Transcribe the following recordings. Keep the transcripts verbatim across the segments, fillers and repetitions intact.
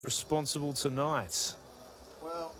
responsible tonight? Well,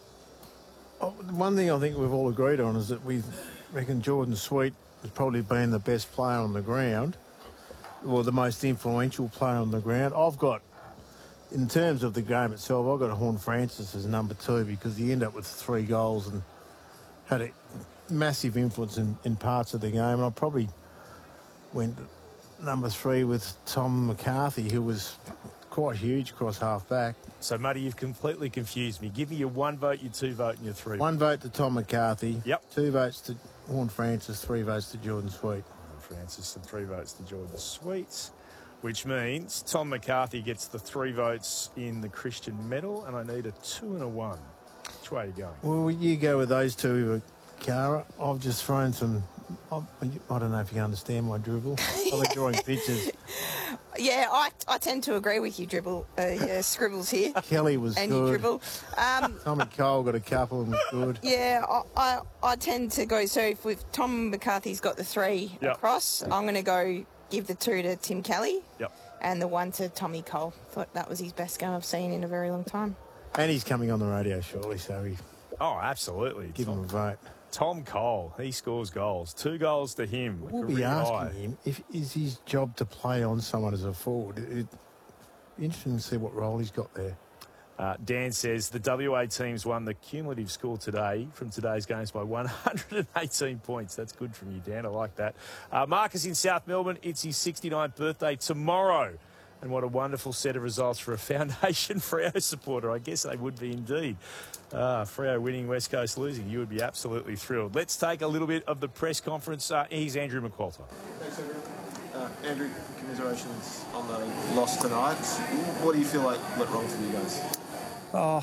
oh, one thing I think we've all agreed on is that we reckon Jordan Sweet has probably been the best player on the ground, or the most influential player on the ground. I've got, in terms of the game itself, I've got Horne-Francis as number two because he ended up with three goals and had a massive influence in, in parts of the game. And I probably went number three with Tom McCarthy, who was quite huge across half-back. So, Muddy, you've completely confused me. Give me your one vote, your two vote and your three. One vote to Tom McCarthy. Yep. Two votes to Horne-Francis, three votes to Jordan Sweet. Francis and three votes to Jordan Sweet, which means Tom McCarthy gets the three votes in the Christian medal, and I need a two and a one. Which way are you going? Well, you go with those two, Cara. I've just thrown some... I don't know if you can understand my dribble. I've been drawing pictures. Yeah, I, I tend to agree with you, dribble, uh, yeah, scribbles here. Kelly was and good. And you dribble. Um, Tommy Cole got a couple and was good. Yeah, I, I, I tend to go, so if with Tom McCarthy's got the three yep. across, I'm going to go give the two to Tim Kelly yep. and the one to Tommy Cole. Thought that was his best game I've seen in a very long time. And he's coming on the radio shortly, so we... Oh, absolutely. Give Tom, him a vote. Tom Cole, he scores goals. Two goals to him. We'll be asking high. him if is his job to play on someone as a forward. It'd be interesting to see what role he's got there. Uh, Dan says the W A teams won the cumulative score today from today's games by one hundred eighteen points. That's good from you, Dan. I like that. Uh, Marcus in South Melbourne. It's his sixty-ninth birthday tomorrow. And what a wonderful set of results for a Foundation Freo supporter. I guess they would be indeed. Uh, Freo winning, West Coast losing. You would be absolutely thrilled. Let's take a little bit of the press conference. Uh, here's Andrew McQualter. Thanks, everyone. Uh, Andrew, commiserations on the loss tonight. What do you feel like went wrong for you guys? Oh,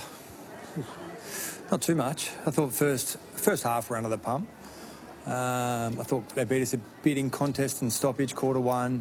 not too much. I thought first first half ran of the pump. Um, I thought they beat us a bit in contest and stoppage, quarter one.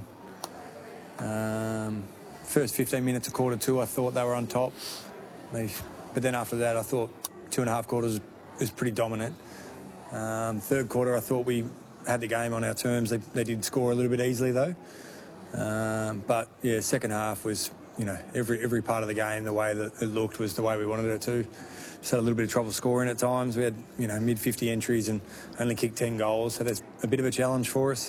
Um, first fifteen minutes of quarter two, I thought they were on top. They, but then after that, I thought two and a half quarters was pretty dominant. Um, third quarter, I thought we had the game on our terms. They, they did score a little bit easily, though. Um, but, yeah, second half was, you know, every every part of the game, the way that it looked was the way we wanted it to. Just had a little bit of trouble scoring at times. We had, you know, mid fifty entries and only kicked ten goals, so that's a bit of a challenge for us.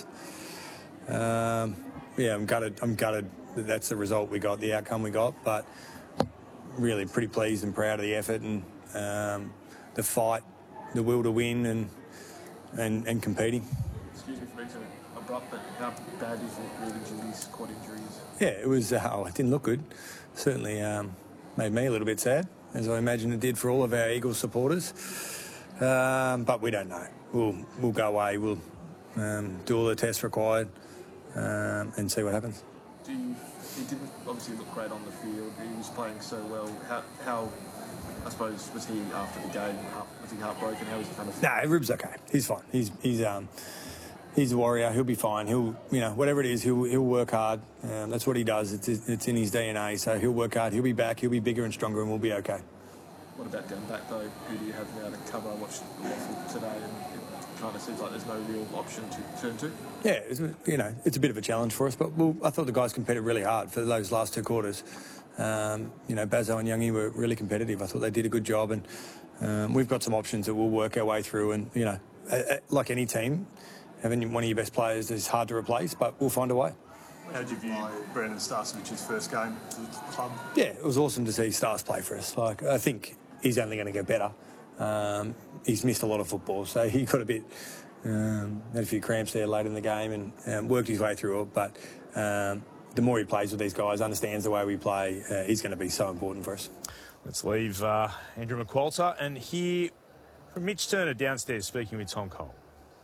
Um, Yeah, I'm gutted. I'm gutted that that's the result we got, the outcome we got. But really, pretty pleased and proud of the effort and um, the fight, the will to win, and and and competing. Excuse me for being so abrupt, but how bad is it? Really, injuries, quad injuries? Yeah, it was. Uh, oh, it didn't look good. Certainly um, made me a little bit sad, as I imagine it did for all of our Eagles supporters. Um, but we don't know. We'll we'll go away. We'll um, do all the tests required. Um, and see what happens. Do you, he didn't obviously look great on the field. He was playing so well. How, how I suppose, was he after the game? Was he heartbroken? How was he kind of? Nah, Rib's okay. He's fine. He's he's um he's a warrior. He'll be fine. He'll you know whatever it is, he'll he'll work hard. Um, that's what he does. It's it's in his D N A. So he'll work hard. He'll be back. He'll be bigger and stronger, and we'll be okay. What about going back though? Who do you have now to cover? I watched the Waffle today, and it kind of seems like there's no real option to turn to. Yeah, it's, you know, it's a bit of a challenge for us, but we'll, I thought the guys competed really hard for those last two quarters. Um, you know, Bazo and Youngie were really competitive. I thought they did a good job, and um, we've got some options that we'll work our way through. And you know, like any team, having one of your best players is hard to replace, but we'll find a way. How did you view Brandon Starcevic's first game for the club? Yeah, it was awesome to see Stars play for us. Like, I think he's only going to get better. Um, he's missed a lot of football, so he got a bit, um, had a few cramps there late in the game and um, worked his way through it. But um, the more he plays with these guys, understands the way we play, uh, he's going to be so important for us. Let's leave uh, Andrew McQualter and hear from Mitch Turner downstairs speaking with Tom Cole.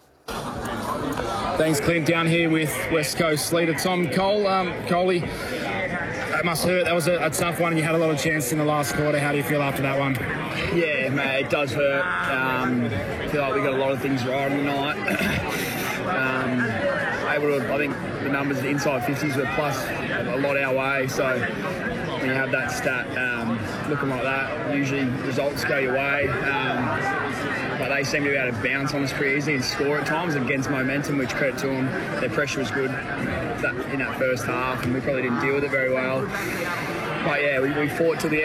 Thanks, Clint. Down here with West Coast leader Tom Cole. Um, Coley, that must hurt. That was a, a tough one. You had a lot of chance in the last quarter. How do you feel after that one? Yeah, mate, it does hurt. Um, I feel like we got a lot of things right on the night. um, able to, I think the numbers, the inside fifties were plus a lot our way. So when you have that stat um, looking like that, usually results go your way. Um, But they seem to be able to bounce on us pretty easily and score at times against momentum, which credit to them. Their pressure was good in that first half, and we probably didn't deal with it very well. but yeah, we, we fought till the